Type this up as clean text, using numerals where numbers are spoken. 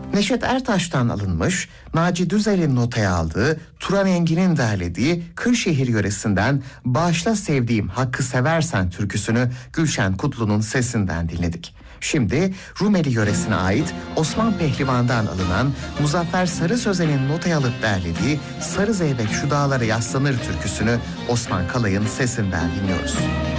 Neşet Ertaş'tan alınmış, Naci Düzel'in notaya aldığı, Turan Engin'in derlediği Kırşehir yöresinden "Bağışla Sevdiğim Hakkı Seversen" türküsünü Gülşen Kutlu'nun sesinden dinledik. Şimdi Rumeli yöresine ait Osman Pehlivan'dan alınan Muzaffer Sarı Sözen'in notaya alıp derlediği "Sarı Zeybek Şu Dağlara Yaslanır" türküsünü Osman Kalay'ın sesinden dinliyoruz.